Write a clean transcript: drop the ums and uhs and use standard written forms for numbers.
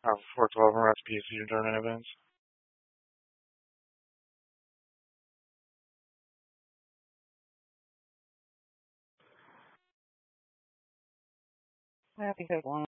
Alpha 412 and recipe fusion turn events. I think there's one.